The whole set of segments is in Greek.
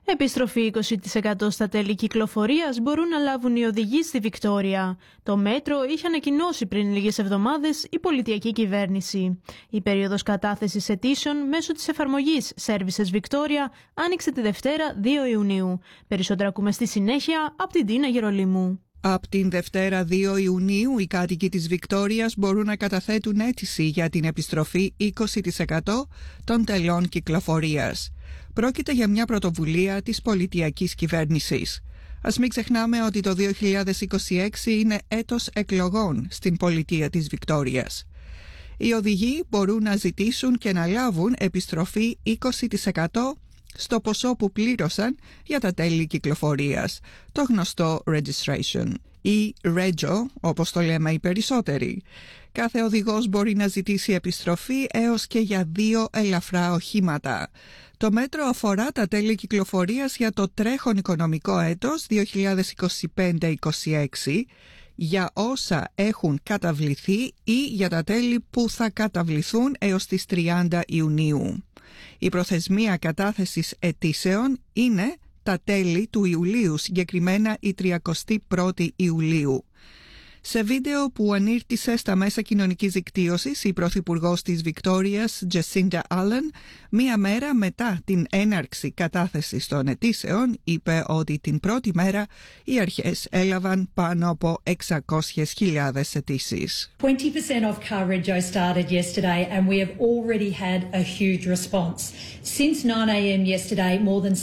Επιστροφή 20% στα τέλη κυκλοφορίας μπορούν να λάβουν οι οδηγοί στη Βικτόρια. Το μέτρο είχε ανακοινώσει πριν λίγες εβδομάδες η πολιτιακή κυβέρνηση. Η περίοδος κατάθεσης αιτήσεων μέσω της εφαρμογής Services Victoria άνοιξε τη Δευτέρα 2 Ιουνίου. Περισσότερα ακούμε στη συνέχεια από την Τίνα Γερολίμου. Από την Δευτέρα 2 Ιουνίου οι κάτοικοι της Βικτόριας μπορούν να καταθέτουν αίτηση για την επιστροφή 20% των τελών κυκλοφορίας. Πρόκειται για μια πρωτοβουλία της πολιτιακής κυβέρνησης. Ας μην ξεχνάμε ότι το 2026 είναι έτος εκλογών στην πολιτεία της Βικτόριας. Οι οδηγοί μπορούν να ζητήσουν και να λάβουν επιστροφή 20% στο ποσό που πλήρωσαν για τα τέλη κυκλοφορίας, το γνωστό registration ή rego, όπως το λέμε οι περισσότεροι. Κάθε οδηγός μπορεί να ζητήσει επιστροφή έως και για 2 ελαφρά οχήματα. Το μέτρο αφορά τα τέλη κυκλοφορίας για το τρέχον οικονομικό έτος 2025-26, για όσα έχουν καταβληθεί ή για τα τέλη που θα καταβληθούν έως τις 30 Ιουνίου. Η προθεσμία κατάθεσης αιτήσεων είναι τα τέλη του Ιουλίου, συγκεκριμένα η 31η Ιουλίου. Σε βίντεο που ανήρτησε στα μέσα κοινωνικής δικτύωσης, η Πρωθυπουργός της Βικτόριας, Jacinda Ardern, μία μέρα μετά την έναρξη κατάθεσης των αιτήσεων, είπε ότι την πρώτη μέρα οι αρχές έλαβαν πάνω από 600.000 αιτήσεις. 20% off car rego started yesterday and we have already had a huge response. Since 9 a.m. yesterday, more than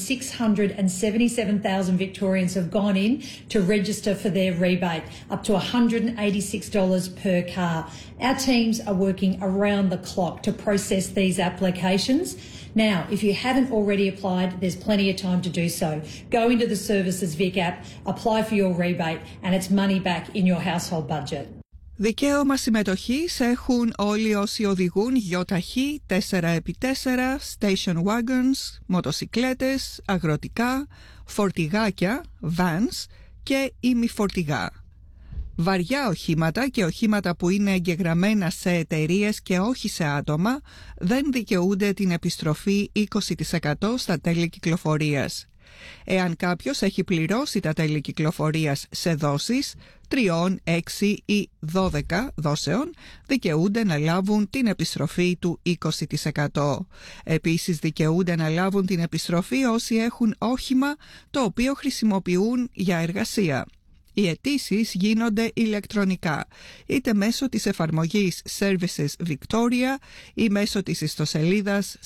677,000 Victorians have gone in to register for their rebate, up to $186 per car. Our teams are working around the clock to process these applications. Now, if you haven't already applied, there's plenty of time to do so. Go into the Services Vic app, apply for your rebate, and it's money back in your household budget. Δικαίωμα συμμετοχής έχουν όλοι όσοι οδηγούν γιοταχή 4x4, station wagons, μοτοσικλέτες, αγροτικά, φορτηγάκια, vans και ημιφορτηγά. Βαριά οχήματα και οχήματα που είναι εγγεγραμμένα σε εταιρείες και όχι σε άτομα δεν δικαιούνται την επιστροφή 20% στα τέλη κυκλοφορίας. Εάν κάποιος έχει πληρώσει τα τέλη κυκλοφορίας σε δόσεις 3, 6 ή 12 δόσεων, δικαιούνται να λάβουν την επιστροφή του 20%. Επίσης δικαιούνται να λάβουν την επιστροφή όσοι έχουν όχημα το οποίο χρησιμοποιούν για εργασία. Οι αιτήσεις γίνονται ηλεκτρονικά, είτε μέσω της εφαρμογής Services Victoria ή μέσω της ιστοσελίδας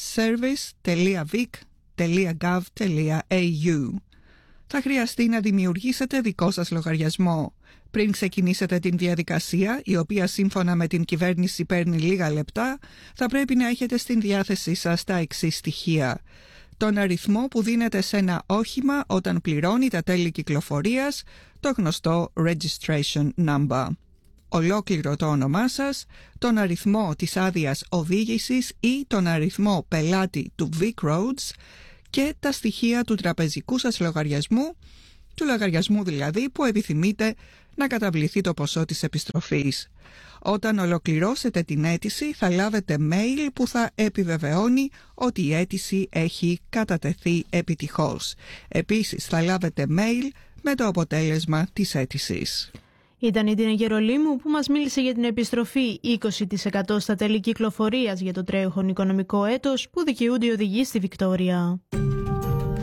service.vic.gov.au. Θα χρειαστεί να δημιουργήσετε δικό σας λογαριασμό. Πριν ξεκινήσετε την διαδικασία, η οποία σύμφωνα με την κυβέρνηση παίρνει λίγα λεπτά, θα πρέπει να έχετε στην διάθεσή σας τα εξής στοιχεία: τον αριθμό που δίνεται σε ένα όχημα όταν πληρώνει τα τέλη κυκλοφορίας, το γνωστό registration number. Ολόκληρο το όνομά σας, τον αριθμό της άδειας οδήγησης ή τον αριθμό πελάτη του Vic Roads και τα στοιχεία του τραπεζικού σας λογαριασμού, του λογαριασμού δηλαδή που επιθυμείτε να καταβληθεί το ποσό της επιστροφής. Όταν ολοκληρώσετε την αίτηση θα λάβετε mail που θα επιβεβαιώνει ότι η αίτηση έχει κατατεθεί επιτυχώς. Επίσης θα λάβετε mail με το αποτέλεσμα της αίτησης. Ήταν η Τίνα Γερολίμου που μας μίλησε για την επιστροφή 20% στα τέλη κυκλοφορίας για το τρέχον οικονομικό έτος που δικαιούνται οι οδηγοί στη Βικτόρια.